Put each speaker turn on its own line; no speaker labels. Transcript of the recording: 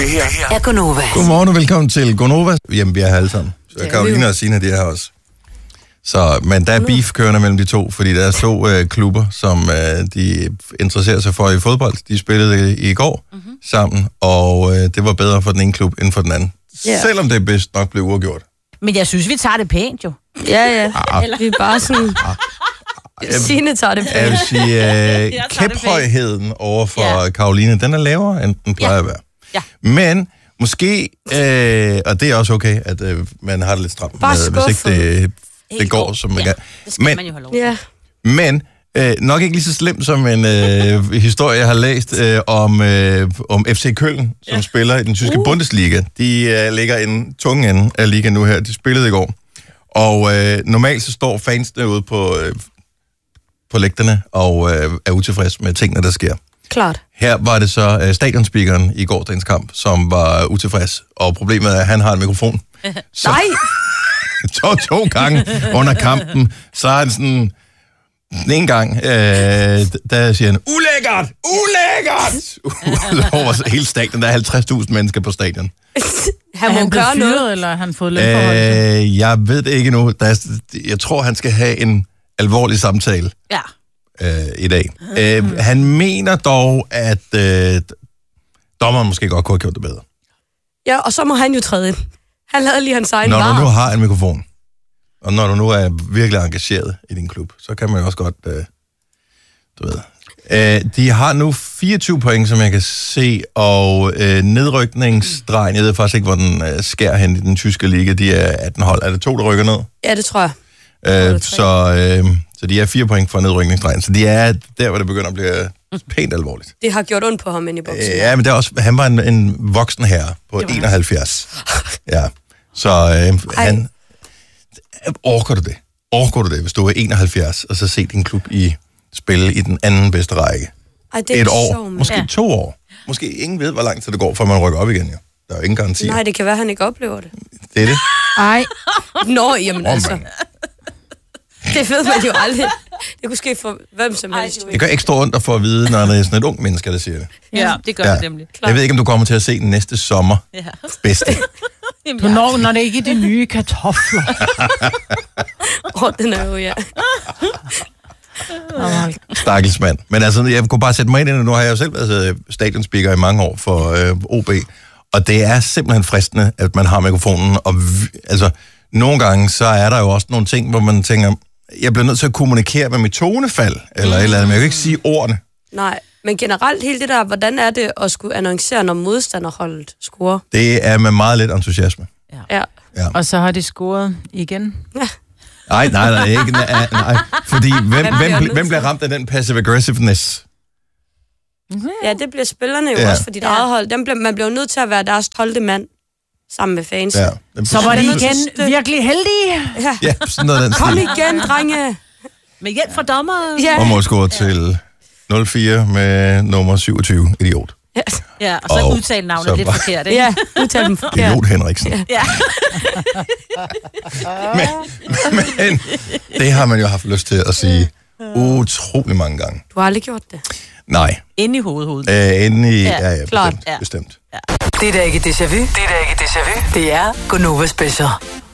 Det her er Gonova.
Godmorgen og velkommen til Gonova. Jamen, vi er her alle sammen. Så Karoline og Signe, de er her også. Så, men der er beef kørende mellem de to, fordi der er to klubber, som de interesserer sig for i fodbold. De spillede i går sammen, og det var bedre for den ene klub end for den anden. Yeah. Selvom det bedst nok blev uafgjort.
Men jeg synes, vi tager det pænt jo.
Ja. Vi er bare sådan... Signe tager det pænt.
Jeg vil sige, kæphøjheden over for Karoline, den er lavere, end den plejer at være. Ja. Men måske, og det er også okay, at man har det lidt stramt med, hvis ikke det går, som man kan.
Det skal man jo have lov til.
Ja.
Men nok ikke lige så slemt som en historie, jeg har læst om FC Köln, som spiller i den tyske Bundesliga. De ligger i den tunge ende af ligaen nu her. De spillede i går. Og normalt så står fansene ude på lægterne og er utilfredse med tingene, der sker.
Klart.
Her var det så stadionspeakeren i gårsdagens kamp, som var utilfreds. Og problemet er, at han har en mikrofon.
Nej!
to gange under kampen, så er han sådan... En gang, der siger han, ulækkert! Over hele stadion, der er 50.000 mennesker på stadion.
Han må gøre noget, eller har han fået lønforhold?
Jeg ved det ikke nu. Jeg tror, han skal have en alvorlig samtale i dag. Han mener dog, at dommeren måske godt kunne have gjort det bedre.
Ja, og så må han jo træde ind. Han lavede lige hans egen
Når du nu har en mikrofon, og når du nu er virkelig engageret i din klub, så kan man jo også godt, du ved. De har nu 24 point, som jeg kan se, og nedrykningsstregen, jeg ved faktisk ikke, hvor den skærer hen i den tyske liga, de er 18 hold. Er det 2, der rykker ned?
Ja, det tror jeg.
Så de er 4 point fra nedrykningsstregen, så de er der, hvor det begynder at blive pænt alvorligt.
Det har gjort ondt på ham inde i boksen.
Ja, men det er også, han var en voksen herre på 71. Ja, så han... Orker du det, hvis du er 71, og så se din klub i spille i den anden bedste række?
Ej, det er
et år,
sjov,
måske 2 år. Måske ingen ved, hvor lang tid det går, før man rykker op igen. Jo. Der er jo ingen garanti.
Nej, det kan være, at han ikke oplever det.
Det er det?
Ej. Nå, jamen altså. Det ved man jo aldrig. Det kunne ske for hvem som helst.
Det gør ekstra ondt at få at vide, når det er sådan et ung menneske, der siger det.
Ja, det gør det nemlig.
Jeg ved ikke, om du kommer til at se den næste sommer. Bedste.
Du når det ikke i de nye kartofler.
Den er jo,
Stakkels mand. Men altså, jeg kunne bare sætte mig ind i det. Nu har jeg jo selv været stadionspeaker i mange år for OB. Og det er simpelthen fristende, at man har mikrofonen. Og altså, nogle gange, så er der jo også nogle ting, hvor man tænker, jeg bliver nødt til at kommunikere med mit tonefald, eller et eller andet, men jeg kan ikke sige ordene.
Nej, men generelt hele det der, hvordan er det at skulle annoncere, når modstanderholdet scorer?
Det er med meget lidt entusiasme.
Ja.
Og så har de scoret igen.
Ja.
Nej, ikke. Nej. Fordi hvem bliver ramt af den passive aggressiveness?
Ja, det bliver spillerne jo også for dit eget hold. Man bliver nødt til at være deres 12. mand sammen med fans.
Ja.
Så var de igen virkelig heldige.
Ja, sådan noget den stil.
Kom igen, drenge.
Med hjælp fra dommer.
Ja.
Og målscore til 0-4 med nummer 27, Idiot.
Ja, og så udtale navnet lidt forkert, ikke?
Ja, udtale dem forkert.
Idiot Henriksen.
Ja.
men det har man jo haft lyst til at sige utrolig mange gange.
Du har aldrig gjort det?
Nej.
Inde i hovedet.
Inde i,
klart.
Bestemt.
Det er da ikke déjà vu. Det er Gonova Special.